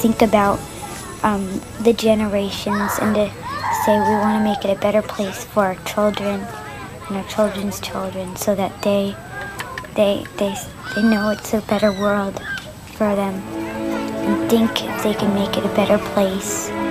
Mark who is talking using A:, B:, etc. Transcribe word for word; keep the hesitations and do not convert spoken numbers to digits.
A: think about um, the generations and to say we want to make it a better place for our children and our children's children, so that they they they they know it's a better world for them, and think if they can make it a better place.